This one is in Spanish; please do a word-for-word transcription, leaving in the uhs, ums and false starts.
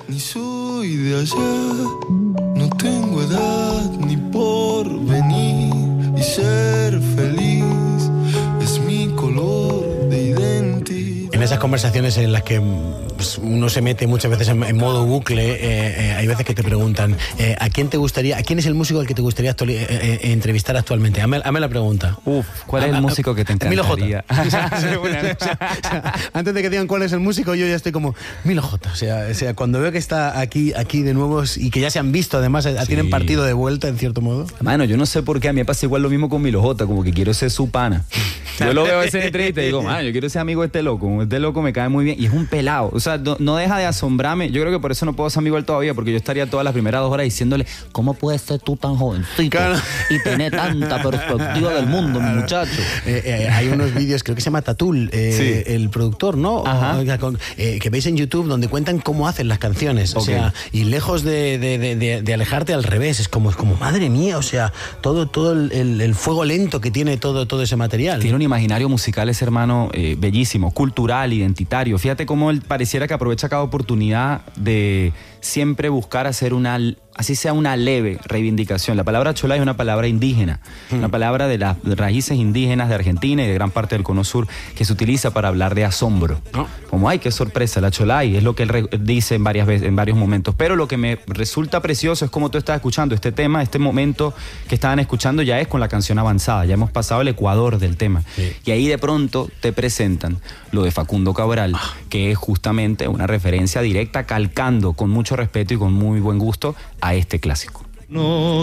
ni soy de allá, no tengo edad ni porvenir, y ser feliz es mi color de identidad. En esas conversaciones en las que pues, uno se mete muchas veces en, en modo bucle, eh, eh, hay veces que te preguntan eh, ¿a quién te gustaría, a quién es el músico al que te gustaría actuali- eh, eh, entrevistar actualmente? Hazme, hazme la pregunta. Uf, ¿cuál es el músico que te encantaría? Milo J. O sea, o sea, antes de que digan cuál es el músico, yo ya estoy como Milo J. O sea, o sea, cuando veo que está aquí, aquí de nuevo y que ya se han visto, además, sí. tienen partido de vuelta, en cierto modo. Mano, yo no sé por qué, a mí me pasa igual lo mismo con Milo J, como que quiero ser su pana. Yo lo veo ese entrevista y digo, mano, yo quiero ser amigo de este loco, este loco me cae muy bien, y es un pelado, o sea, no, no deja de asombrarme. Yo creo que por eso no puedo ser amigo de él todavía, porque yo estaría todas las primeras dos horas diciéndole, ¿cómo puedes ser tú tan jovencito claro. y tener tanta perspectiva del mundo, mi muchacho? Eh, eh, hay unos vídeos, creo que se llama Tatul, eh, sí. el productor, ¿no? O, eh, que veis en YouTube, donde cuentan cómo hacen las canciones, okay. o sea, y lejos de, de, de, de, de alejarte al revés, es como, es como madre mía, o sea, todo, todo el, el, el fuego lento que tiene todo, todo ese material. Tiene un imaginario musical ese hermano eh, bellísimo, cultural, identitario. Fíjate cómo él pareciera que aprovecha cada oportunidad de siempre buscar hacer una, así sea una leve reivindicación. La palabra cholá es una palabra indígena, mm. una palabra de las raíces indígenas de Argentina y de gran parte del Cono Sur, que se utiliza para hablar de asombro. Oh. Como, ay, qué sorpresa, la cholá, y es lo que él re- dice en, varias veces, en varios momentos. Pero lo que me resulta precioso es como tú estás escuchando este tema, este momento que estaban escuchando ya es con la canción avanzada, ya hemos pasado el ecuador del tema. Sí. Y ahí de pronto te presentan lo de Facundo Cabral, ah. que es justamente una referencia directa, calcando con mucho respeto y con muy buen gusto a este clásico. No.